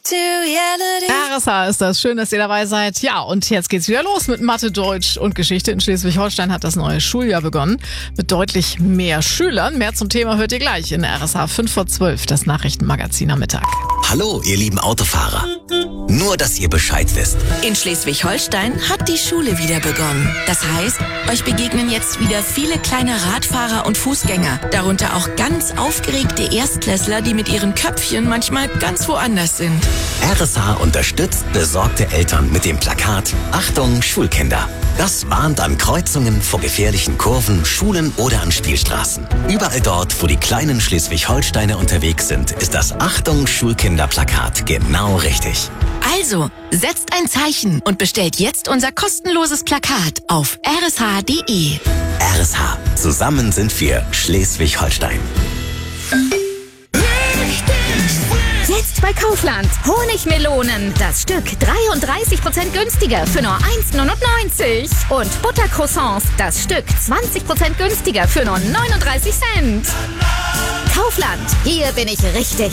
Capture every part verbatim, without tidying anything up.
R S H ist das. Schön, dass ihr dabei seid. Ja, und jetzt geht's wieder los mit Mathe, Deutsch und Geschichte. In Schleswig-Holstein hat das neue Schuljahr begonnen mit deutlich mehr Schülern. Mehr zum Thema hört ihr gleich in R S H fünf vor zwölf, das Nachrichtenmagazin am Mittag. Hallo, ihr lieben Autofahrer. Nur, dass ihr Bescheid wisst. In Schleswig-Holstein hat die Schule wieder begonnen. Das heißt, euch begegnen jetzt wieder viele kleine Radfahrer und Fußgänger. Darunter auch ganz aufgeregte Erstklässler, die mit ihren Köpfchen manchmal ganz woanders sind. R S H unterstützt besorgte Eltern mit dem Plakat Achtung, Schulkinder. Das warnt an Kreuzungen vor gefährlichen Kurven, Schulen oder an Spielstraßen. Überall dort, wo die kleinen Schleswig-Holsteiner unterwegs sind, ist das Achtung, Schulkinder-Plakat genau richtig. Also, setzt ein Zeichen und bestellt jetzt unser kostenloses Plakat auf r s h punkt d e. R S H. Zusammen sind wir Schleswig-Holstein. Jetzt bei Kaufland. Honigmelonen. Das Stück dreiunddreißig Prozent günstiger für nur eins neunundneunzig. Und Buttercroissants. Das Stück zwanzig Prozent günstiger für nur neununddreißig Cent. Kaufland. Hier bin ich richtig.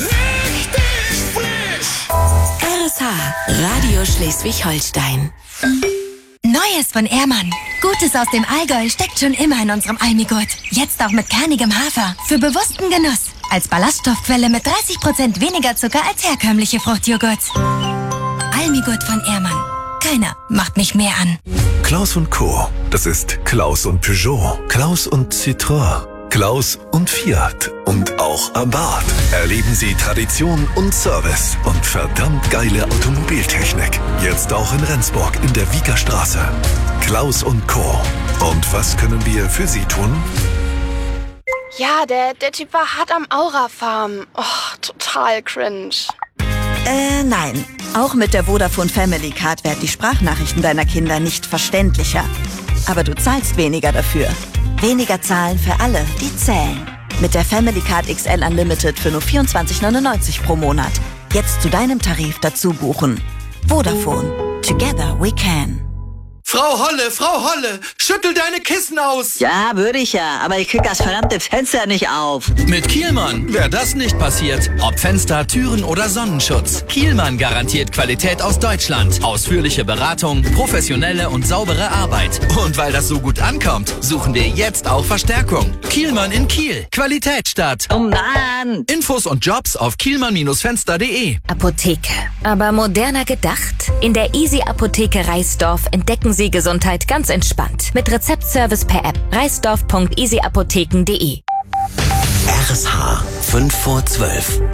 R S H. Radio Schleswig-Holstein. Neues von Ehrmann. Gutes aus dem Allgäu steckt schon immer in unserem Almigurt. Jetzt auch mit kernigem Hafer. Für bewussten Genuss. Als Ballaststoffquelle mit dreißig Prozent weniger Zucker als herkömmliche Fruchtjoghurts. Almigurt von Ehrmann. Keiner macht mich mehr an. Klaus und Co. Das ist Klaus und Peugeot. Klaus und Citroën. Klaus und Fiat. Und auch Abarth. Erleben Sie Tradition und Service und verdammt geile Automobiltechnik. Jetzt auch in Rendsburg in der Wiekerstraße. Klaus und Co. Und was können wir für Sie tun? Ja, der, der Typ war hart am Aura-Farm. Oh, total cringe. Äh, nein. Auch mit der Vodafone Family Card werden die Sprachnachrichten deiner Kinder nicht verständlicher. Aber du zahlst weniger dafür. Weniger zahlen für alle, die zählen. Mit der Family Card X L Unlimited für nur vierundzwanzig neunundneunzig pro Monat. Jetzt zu deinem Tarif dazu buchen. Vodafone. Together we can. Frau Holle, Frau Holle, schüttel deine Kissen aus. Ja, würde ich ja, aber ich krieg das verdammte Fenster nicht auf. Mit Kielmann wäre das nicht passiert. Ob Fenster, Türen oder Sonnenschutz. Kielmann garantiert Qualität aus Deutschland. Ausführliche Beratung, professionelle und saubere Arbeit. Und weil das so gut ankommt, suchen wir jetzt auch Verstärkung. Kielmann in Kiel. Qualität statt. Oh Mann. Infos und Jobs auf kielmann Fenster punkt de. Apotheke. Aber moderner gedacht? In der Easy Apotheke Reisdorf entdecken Sie Gesundheit ganz entspannt. Mit Rezeptservice per App. reisdorf punkt easy apotheken punkt de. R S H fünf vor zwölf.